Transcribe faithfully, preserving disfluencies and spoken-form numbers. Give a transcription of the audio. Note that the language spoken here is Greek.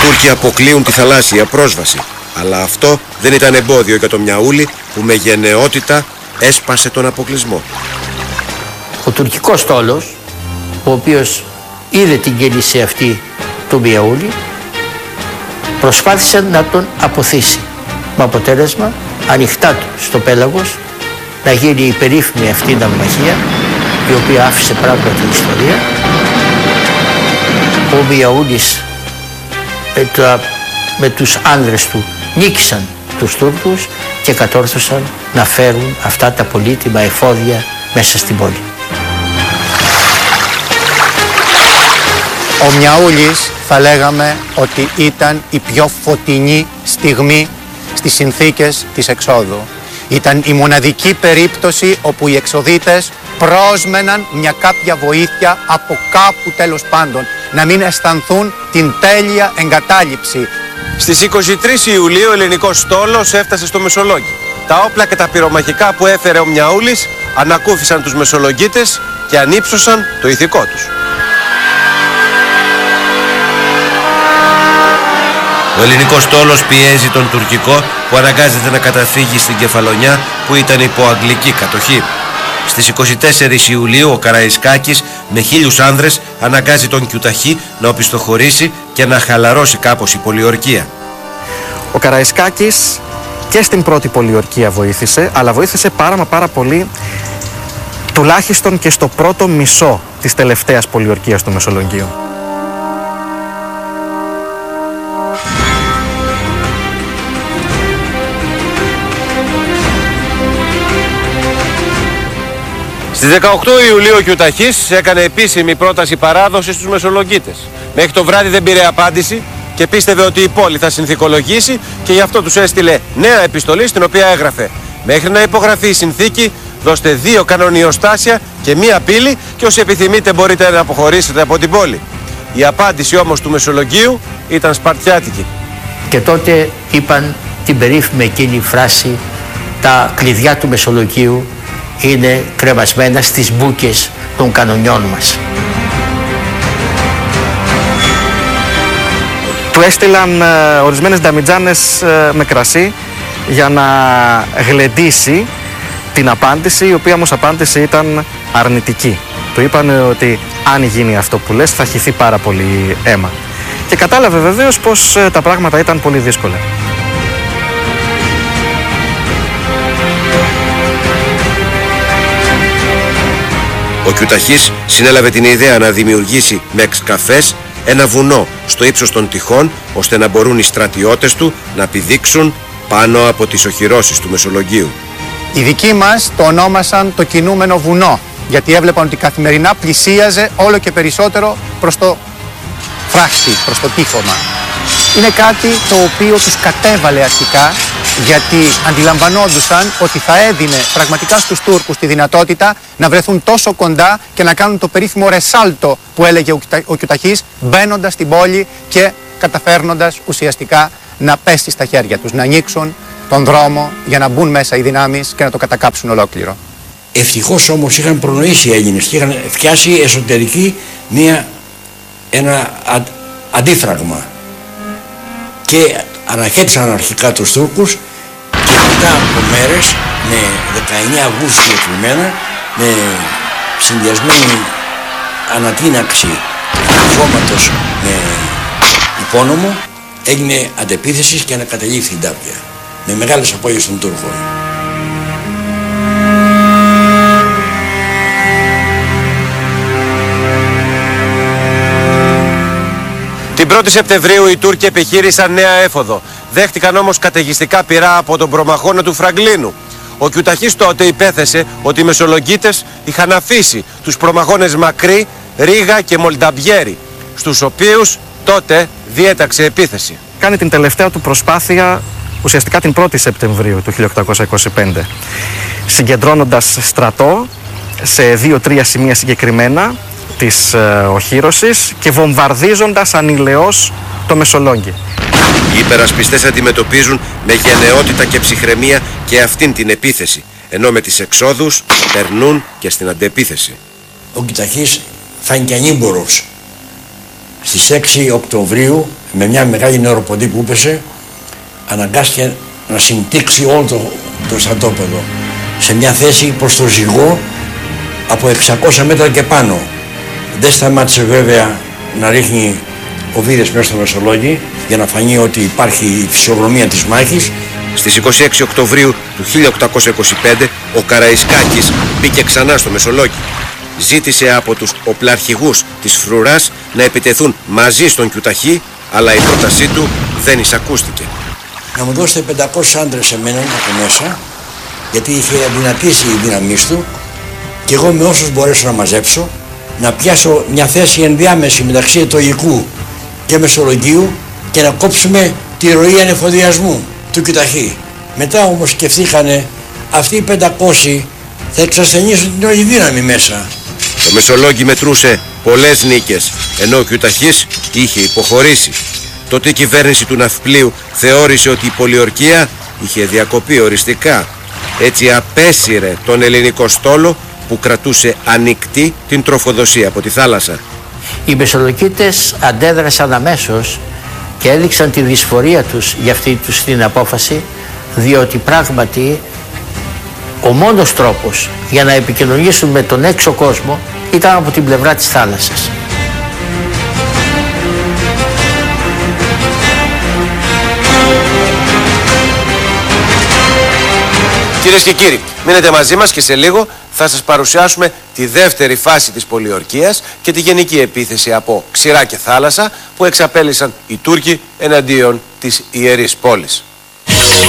Τούρκοι αποκλείουν τη θαλάσσια πρόσβαση, αλλά αυτό δεν ήταν εμπόδιο για τον Μιαούλη που με γενναιότητα έσπασε τον αποκλεισμό. Ο τουρκικός στόλος, ο οποίος είδε την κίνηση αυτή του Μιαούλη, προσπάθησε να τον αποθήσει. Με αποτέλεσμα ανοιχτά του στο πέλαγος να γίνει η περίφημη αυτή ναυμαχία, η οποία άφησε πράγματι ιστορία. Ο Μιαούλης με, τα, με τους άνδρες του νίκησαν τους Τούρκους και κατόρθωσαν να φέρουν αυτά τα πολύτιμα εφόδια μέσα στην πόλη. Ο Μιαούλης θα λέγαμε ότι ήταν η πιο φωτεινή στιγμή στις συνθήκες της εξόδου. Ήταν η μοναδική περίπτωση όπου οι εξοδίτες πρόσμεναν μια κάποια βοήθεια από κάπου, τέλος πάντων, να μην αισθανθούν την τέλεια εγκατάλειψη. Στις είκοσι τρεις Ιουλίου ο ελληνικός στόλος έφτασε στο Μεσολόγγι. Τα όπλα και τα πυρομαχικά που έφερε ο Μιαούλης ανακούφισαν τους Μεσολογγίτες και ανύψωσαν το ηθικό τους. Ο ελληνικός στόλος πιέζει τον τουρκικό που αναγκάζεται να καταφύγει στην Κεφαλονιά που ήταν υπό αγγλική κατοχή. Στις είκοσι τέσσερις Ιουλίου ο Καραϊσκάκης με χίλιους άνδρες αναγκάζει τον Κιουταχή να οπισθοχωρήσει και να χαλαρώσει κάπως η πολιορκία. Ο Καραϊσκάκης και στην πρώτη πολιορκία βοήθησε, αλλά βοήθησε πάρα μα πάρα πολύ τουλάχιστον και στο πρώτο μισό της τελευταίας πολιορκίας του Μεσολογγίου. Στις δεκαοκτώ Ιουλίου ο Κιουταχής έκανε επίσημη πρόταση παράδοσης στους Μεσολογγίτες. Μέχρι το βράδυ δεν πήρε απάντηση και πίστευε ότι η πόλη θα συνθηκολογήσει και γι' αυτό τους έστειλε νέα επιστολή στην οποία έγραφε: μέχρι να υπογραφεί η συνθήκη δώστε δύο κανονιοστάσια και μία πύλη και όσοι επιθυμείτε μπορείτε να αποχωρήσετε από την πόλη. Η απάντηση όμως του Μεσολογγίου ήταν σπαρτιάτικη. Και τότε είπαν την περίφημη εκείνη φράση: τα κλειδιά του Μεσολογγίου είναι κρεμασμένα στις μπούκες των κανονιών μας. Του έστειλαν ε, ορισμένες νταμιτζάνες ε, με κρασί για να γλεντήσει την απάντηση, η οποία όμως απάντηση ήταν αρνητική. Του είπαν ότι αν γίνει αυτό που λες θα χυθεί πάρα πολύ αίμα. Και κατάλαβε βεβαίως πως ε, τα πράγματα ήταν πολύ δύσκολα. Ο Κιουταχής συνέλαβε την ιδέα να δημιουργήσει με εξκαφές ένα βουνό στο ύψος των τυχών, ώστε να μπορούν οι στρατιώτες του να πηδήξουν πάνω από τις οχυρώσεις του Μεσολογγίου. Οι δικοί μας το ονόμασαν το κινούμενο βουνό, γιατί έβλεπαν ότι καθημερινά πλησίαζε όλο και περισσότερο προς το φράχτη, προς το τείχομα. Είναι κάτι το οποίο τους κατέβαλε αρχικά, γιατί αντιλαμβανόντουσαν ότι θα έδινε πραγματικά στους Τούρκους τη δυνατότητα να βρεθούν τόσο κοντά και να κάνουν το περίφημο ρεσάλτο που έλεγε ο Κιουταχής, μπαίνοντας στην πόλη και καταφέρνοντας ουσιαστικά να πέσει στα χέρια τους, να ανοίξουν τον δρόμο για να μπουν μέσα οι δυνάμεις και να το κατακάψουν ολόκληρο. Ευτυχώς όμως είχαν προνοήσει οι Έλληνες και είχαν φτιάσει εσωτερική μια, ένα α, αντίφραγμα και αναχέτησαν αρχικά τους Τούρκους και μετά από μέρες, με δεκαεννέα Αυγούστου συγκεκριμένα, με συνδυασμένη ανατείναξη του χώματος με υπόνομο, έγινε αντεπίθεση και ανακατελήφθη η Ντάπια με μεγάλες απώλειες των Τούρκων. Την πρώτη Σεπτεμβρίου οι Τούρκοι επιχείρησαν νέα έφοδο. Δέχτηκαν όμως καταιγιστικά πυρά από τον προμαχώνα του Φραγκλίνου. Ο Κιουταχής τότε υπέθεσε ότι οι Μεσολογγίτες είχαν αφήσει τους προμαχώνες Μακρύ, Ρίγα και Μολνταμπιέρι, στους οποίους τότε διέταξε επίθεση. Κάνει την τελευταία του προσπάθεια ουσιαστικά την πρώτη Σεπτεμβρίου του χίλια οκτακόσια είκοσι πέντε, συγκεντρώνοντας στρατό σε δύο-τρία σημεία συγκεκριμένα της ε, οχύρωσης και βομβαρδίζοντας ανηλαιώς το Μεσολόγγι. Οι υπερασπιστές αντιμετωπίζουν με γενναιότητα και ψυχραιμία και αυτήν την επίθεση, ενώ με τις εξόδους περνούν και στην αντεπίθεση. Ο Κιουταχής φάνηκε ανήμπορος στις έξι Οκτωβρίου, με μια μεγάλη νεροποντή που έπεσε, αναγκάστηκε να συμπτύξει όλο το, το στρατόπεδο σε μια θέση προς το ζυγό από εξακόσια μέτρα και πάνω. Δεν σταμάτησε βέβαια να ρίχνει οβίδες μέσα στο Μεσολόγγι για να φανεί ότι υπάρχει η φυσιογνωμία της μάχης. Στις είκοσι έξι Οκτωβρίου του χίλια οκτακόσια είκοσι πέντε ο Καραϊσκάκης μπήκε ξανά στο Μεσολόγγι. Ζήτησε από τους οπλαρχηγούς της Φρουράς να επιτεθούν μαζί στον Κιουταχή, αλλά η πρότασή του δεν εισακούστηκε. Να μου δώσετε πεντακόσιους άντρες σε μένα από μέσα, γιατί είχε αδυνατήσει η δύναμή του, και εγώ με όσους μπορέσω να μαζέψω, να πιάσω μια θέση ενδιάμεση μεταξύ Αιτωλικού και Μεσολογγίου και να κόψουμε τη ροή ανεφοδιασμού του Κιουταχή. Μετά όμως σκεφτήκανε αυτοί οι πεντακόσιοι θα εξασθενήσουν την όλη δύναμη μέσα. Το Μεσολόγγι μετρούσε πολλές νίκες, ενώ ο Κιουταχής είχε υποχωρήσει. Τότε η κυβέρνηση του Ναυπλίου θεώρησε ότι η πολιορκία είχε διακοπεί οριστικά. Έτσι απέσυρε τον ελληνικό στόλο που κρατούσε ανοιχτή την τροφοδοσία από τη θάλασσα. Οι Μεσολογγίτες αντέδρασαν αμέσως και έδειξαν τη δυσφορία τους για αυτή τους την απόφαση, διότι πράγματι ο μόνος τρόπος για να επικοινωνήσουν με τον έξω κόσμο ήταν από την πλευρά της θάλασσας. Κυρίες και κύριοι, μείνετε μαζί μας και σε λίγο θα σας παρουσιάσουμε τη δεύτερη φάση της πολιορκίας και τη γενική επίθεση από ξηρά και θάλασσα που εξαπέλυσαν οι Τούρκοι εναντίον της ιερής πόλης.